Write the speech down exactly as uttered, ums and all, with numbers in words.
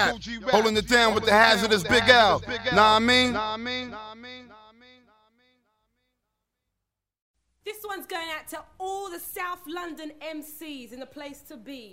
Rap, holding it down with the hazardous Big L. Nah, I mean? This one's going out to all the South London M Cs in the place to be.